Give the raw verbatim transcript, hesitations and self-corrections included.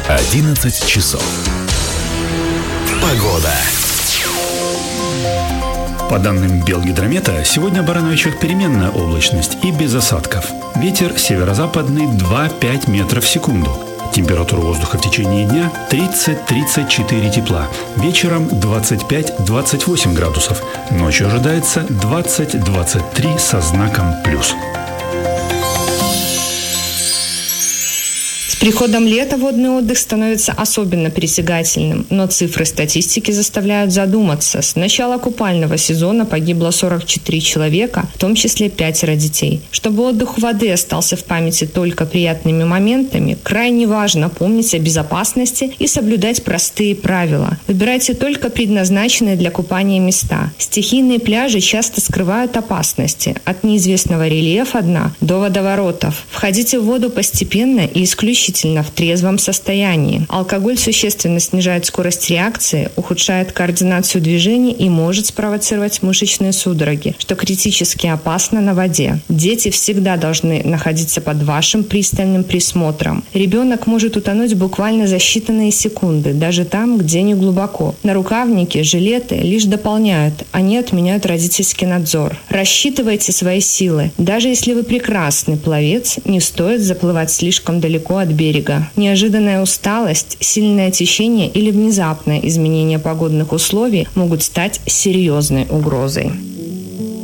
одиннадцать часов. Погода. По данным Белгидромета, сегодня в Барановичах переменная облачность и без осадков. Ветер северо-западный два-пять метров в секунду. Температура воздуха в течение дня тридцать-тридцать четыре тепла. Вечером двадцать пять-двадцать восемь градусов. Ночью ожидается двадцать-двадцать три со знаком плюс. С приходом лета водный отдых становится особенно притягательным, но цифры статистики заставляют задуматься. С начала купального сезона погибло сорок четыре человека, в том числе пятеро детей. Чтобы отдых у воды остался в памяти только приятными моментами, крайне важно помнить о безопасности и соблюдать простые правила. Выбирайте только предназначенные для купания места. Стихийные пляжи часто скрывают опасности, от неизвестного рельефа дна до водоворотов. Входите в воду постепенно и исключительно в трезвом состоянии. Алкоголь существенно снижает скорость реакции, ухудшает координацию движений и может спровоцировать мышечные судороги, что критически опасно на воде. Дети всегда должны находиться под вашим пристальным присмотром. Ребенок может утонуть буквально за считанные секунды, даже там, где не глубоко. Нарукавники, жилеты лишь дополняют, они отменяют родительский надзор. Рассчитывайте свои силы. Даже если вы прекрасный пловец, не стоит заплывать слишком далеко от берега. Неожиданная усталость, сильное течение или внезапное изменение погодных условий могут стать серьезной угрозой.